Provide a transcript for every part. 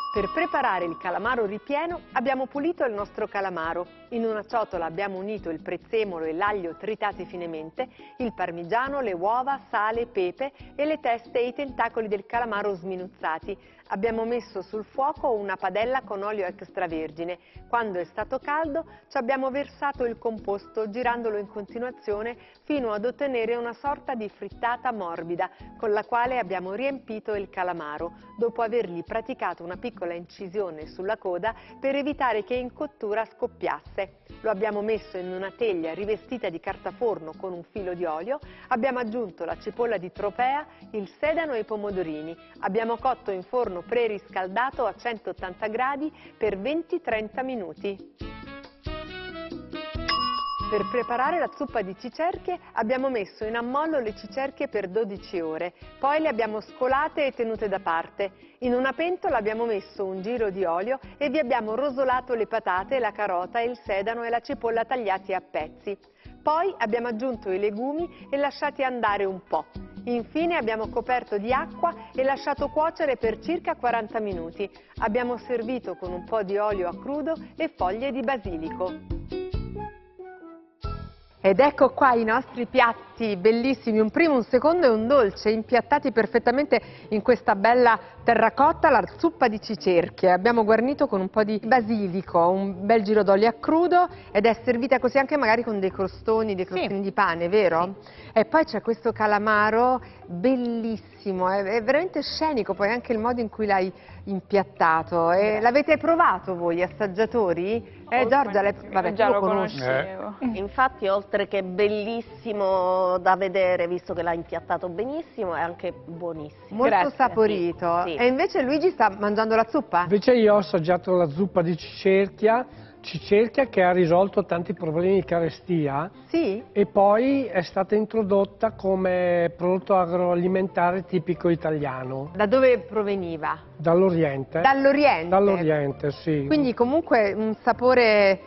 Per preparare il calamaro ripieno abbiamo pulito il nostro calamaro. In una ciotola abbiamo unito il prezzemolo e l'aglio tritati finemente, il parmigiano, le uova, sale, pepe e le teste e i tentacoli del calamaro sminuzzati. Abbiamo messo sul fuoco una padella con olio extravergine. Quando è stato caldo ci abbiamo versato il composto girandolo in continuazione fino ad ottenere una sorta di frittata morbida con la quale abbiamo riempito il calamaro, dopo avergli praticato una piccola incisione sulla coda per evitare che in cottura scoppiasse. Lo abbiamo messo in una teglia rivestita di carta forno con un filo di olio, abbiamo aggiunto la cipolla di tropea, il sedano e i pomodorini. Abbiamo cotto in forno preriscaldato a 180 gradi per 20-30 minuti. Per preparare la zuppa di cicerchie abbiamo messo in ammollo le cicerchie per 12 ore, poi le abbiamo scolate e tenute da parte. In una pentola abbiamo messo un giro di olio e vi abbiamo rosolato le patate, la carota, il sedano e la cipolla tagliati a pezzi. Poi abbiamo aggiunto i legumi e lasciati andare un po'. Infine abbiamo coperto di acqua e lasciato cuocere per circa 40 minuti. Abbiamo servito con un po' di olio a crudo e foglie di basilico. Ed ecco qua i nostri piatti bellissimi, un primo, un secondo e un dolce, impiattati perfettamente in questa bella terracotta, la zuppa di cicerchie. Abbiamo guarnito con un po' di basilico, un bel giro d'olio a crudo ed è servita così anche magari con dei crostoni di pane, vero? Sì. E poi c'è questo calamaro bellissimo, è veramente scenico poi anche il modo in cui l'hai impiattato. L'avete provato voi, assaggiatori? Giorgia, vabbè, già tu lo conoscevo. Infatti, oltre che bellissimo da vedere, visto che l'ha impiattato benissimo, è anche buonissimo. Molto saporito. Sì. E invece Luigi sta mangiando la zuppa? Invece io ho assaggiato la zuppa di cicerchia che ha risolto tanti problemi di carestia. Sì? E poi è stata introdotta come prodotto agroalimentare tipico italiano. Da dove proveniva? Dall'Oriente. Dall'Oriente? Dall'Oriente, sì. Quindi comunque un sapore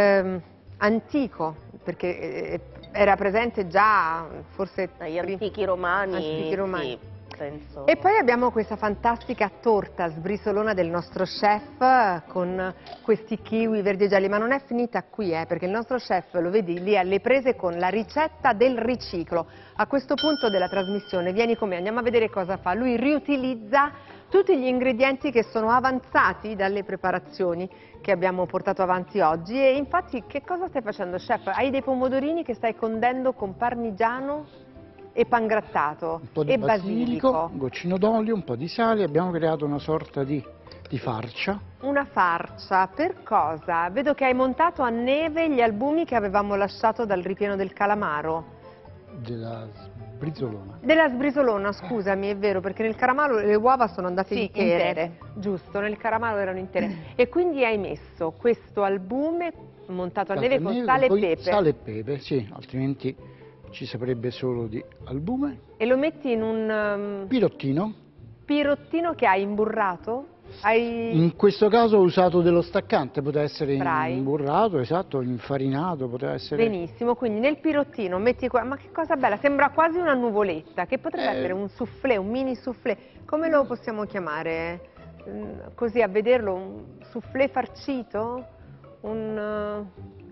antico, perché era presente già forse Dagli antichi romani. Antichi romani. Sì, penso. E poi abbiamo questa fantastica torta sbrisolona del nostro chef con questi kiwi verdi e gialli, ma non è finita qui, perché il nostro chef, lo vedi lì alle prese con la ricetta del riciclo. A questo punto della trasmissione vieni con me, andiamo a vedere cosa fa. Lui riutilizza tutti gli ingredienti che sono avanzati dalle preparazioni che abbiamo portato avanti oggi. E infatti che cosa stai facendo, chef? Hai dei pomodorini che stai condendo con parmigiano e pangrattato un po' di e basilico, un goccino d'olio, un po' di sale. Abbiamo creato una sorta di farcia. Una farcia, per cosa? Vedo che hai montato a neve gli albumi che avevamo lasciato dal ripieno del calamaro. Della sbrisolona. Della sbrisolona, scusami, è vero, perché nel calamaro le uova sono andate intere. Giusto, nel calamaro erano intere. E quindi hai messo questo albume montato a neve con sale e pepe. Sale e pepe, sì, altrimenti ci saprebbe solo di albume. E lo metti in un pirottino. Pirottino che hai imburrato? In questo caso ho usato dello staccante, poteva essere Spray. imburrato, esatto, infarinato, poteva essere... Benissimo, quindi nel pirottino metti qua, ma che cosa bella, sembra quasi una nuvoletta, che potrebbe essere un soufflé, un mini soufflé, come lo possiamo chiamare? Così a vederlo, un soufflé farcito? Come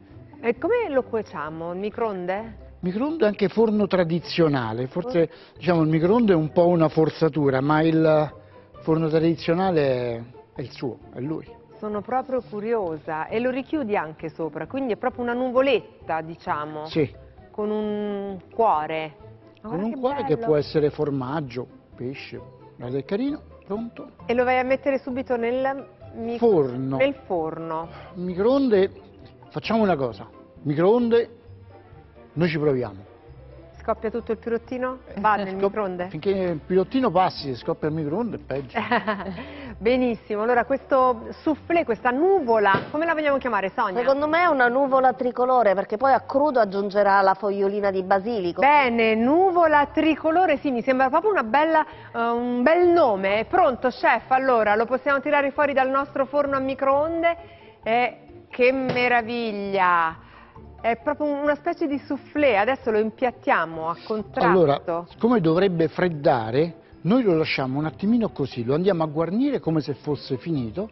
lo cuociamo? Il microonde? Microonde, anche forno tradizionale, forse diciamo il microonde è un po' una forzatura, ma il forno tradizionale è il suo, è lui. Sono proprio curiosa. E lo richiudi anche sopra, quindi è proprio una nuvoletta, diciamo. Sì. Con un cuore. Con un cuore che può essere formaggio, pesce. Guarda, è carino, pronto. E lo vai a mettere subito nel forno. Nel forno. Microonde, facciamo una cosa. Microonde, noi ci proviamo. Scoppia tutto il pirottino? Va nel microonde? Finché il pirottino passi e scoppia il microonde è peggio. Benissimo, allora questo soufflé, questa nuvola, come la vogliamo chiamare, Sonia? Secondo me è una nuvola tricolore, perché poi a crudo aggiungerà la fogliolina di basilico. Bene, nuvola tricolore, sì, mi sembra proprio un bel nome. Pronto, chef? Allora, lo possiamo tirare fuori dal nostro forno a microonde? Che meraviglia! È proprio una specie di soufflé, adesso lo impiattiamo a contrasto. Allora, siccome dovrebbe freddare, noi lo lasciamo un attimino così, lo andiamo a guarnire come se fosse finito